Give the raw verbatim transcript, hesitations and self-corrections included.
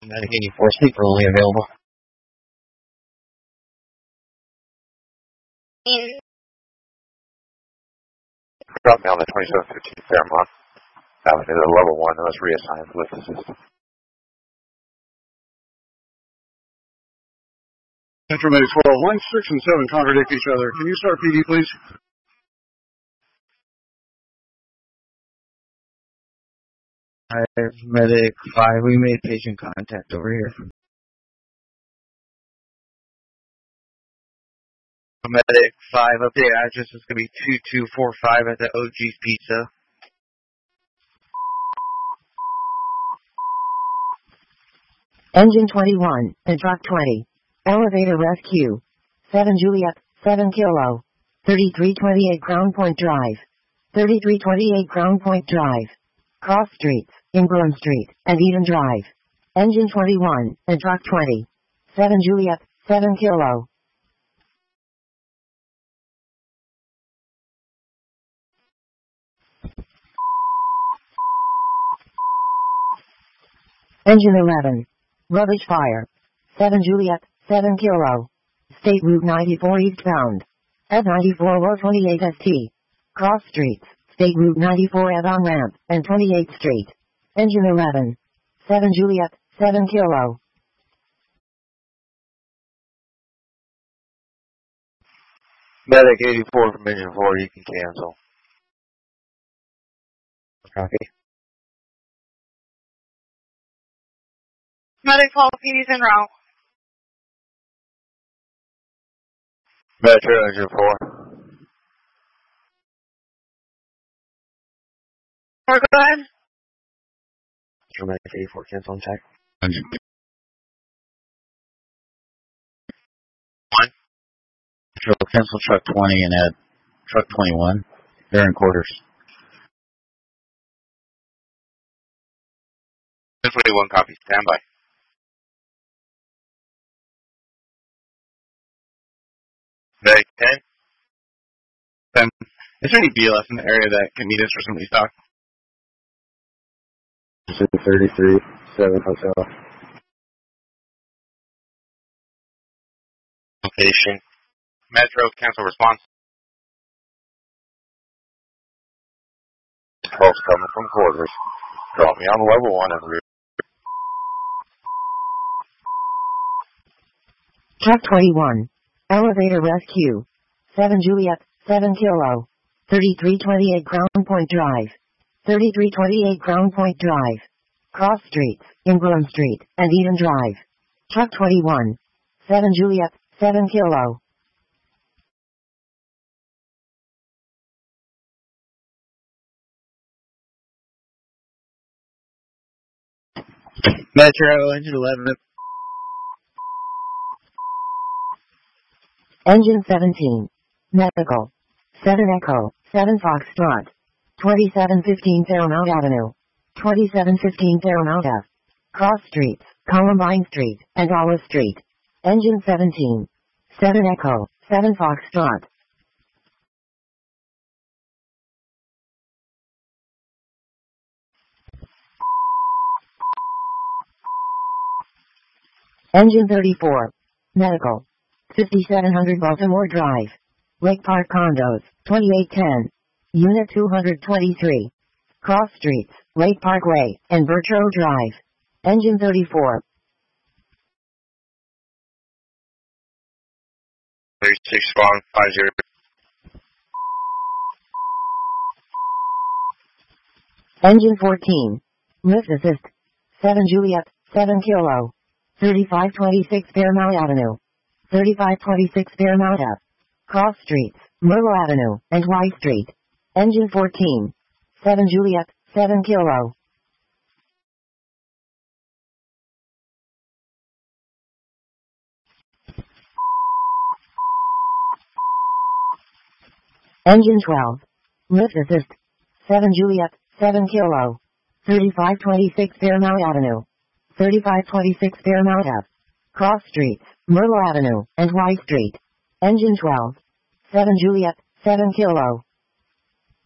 Medic eighty-four, sleeper only available. Drop me on the twenty-seven fifteen Fairmont. Avenue to level one, and was reassigned with assist. Intermediate twelve, line six and seven contradict each other. Can you start P D, please? Hi, Medic five, we made patient contact over here. Medic five, update address is going to be two two four five at the O G's Pizza. Engine twenty-one, and truck twenty. Elevator rescue. seven Juliet, seven Kilo. thirty-three twenty-eight Crown Point Drive. thirty-three twenty-eight Crown Point Drive. Cross Streets, Ingram Street, and Eden Drive. Engine twenty-one, and truck twenty. seven Juliet, seven Kilo. Engine eleven. Rubbish fire. seven Juliet, seven Kilo. State Route ninety-four eastbound. F ninety-four or twenty-eight S T. Cross Streets, State Route ninety-four at on-ramp, and twenty-eighth Street. Engine eleven. seven Juliet, seven Kilo. Medic eighty-four from engine four, you can cancel. Copy. Medic twelve, P D's en route. Metro engine four. Or go ahead. Medic eighty-four, cancel and check. Engine. One. Cancel truck twenty and add truck twenty-one. They're in quarters. twenty-one copy, stand by. Medic ten. ten. Is there any B L S in the area that can meet us for some restock? thirty-three, seven Hotel. Location. Metro, cancel response. twelve's coming from quarters. Drop me on level one and route. Truck twenty-one. Elevator rescue. seven Juliet, seven Kilo. thirty-three twenty-eight Crown Point Drive. thirty-three twenty-eight Crown Point Drive. Cross Streets, Ingram Street, and Eden Drive. Truck twenty-one. seven Juliet, seven Kilo. Metro, engine eleven. Engine seventeen. Medical. seven Echo, seven Foxtrot. twenty-seven fifteen Fairmount Avenue. twenty-seven fifteen Fairmount F. Cross Streets, Columbine Street, and Olive Street. Engine seventeen. seven Echo, seven Foxtrot. Engine thirty-four. Medical. fifty-seven hundred Baltimore Drive. Lake Park Condos, twenty-eight ten. Unit two twenty-three. Cross Streets, Lake Parkway, and Bertro Drive. Engine thirty-four. thirty-six spawn, five zero. Engine fourteen. Lift assist. seven Juliet, seven Kilo. thirty-five twenty-six Fairmount Avenue. thirty-five twenty-six Fairmount F. Cross Streets, Myrtle Avenue, and Y Street. Engine fourteen. seven Juliet, seven Kilo. Engine twelve. Lift assist. seven Juliet, seven Kilo. thirty-five twenty-six Fairmount Avenue. thirty-five twenty-six Fairmount F. Cross Streets, Myrtle Avenue, and Y Street. Engine twelve. seven Juliet, seven Kilo.